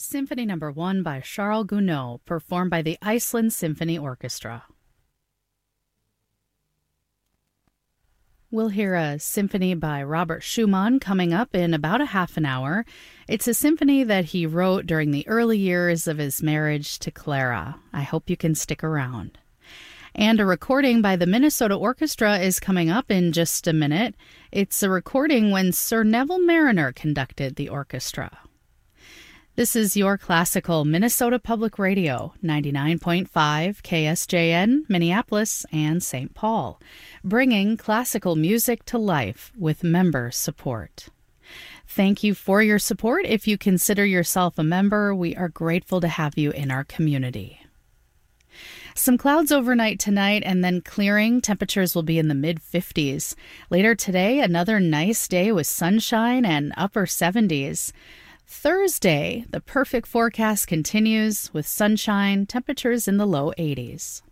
Symphony No. 1 by Charles Gounod, performed by the Iceland Symphony Orchestra. We'll hear a symphony by Robert Schumann coming up in about a half an hour. It's a symphony that he wrote during the early years of his marriage to Clara. I hope you can stick around. And a recording by the Minnesota Orchestra is coming up in just a minute. It's a recording when Sir Neville Marriner conducted the orchestra. This is your classical Minnesota Public Radio, 99.5 KSJN, Minneapolis and St. Paul, bringing classical music to life with member support. Thank you for your support. If you consider yourself a member, we are grateful to have you in our community. Some clouds overnight tonight and then clearing. Temperatures will be in the mid-50s. Later today, another nice day with sunshine and upper 70s. Thursday, the perfect forecast continues with sunshine, temperatures in the low 80s.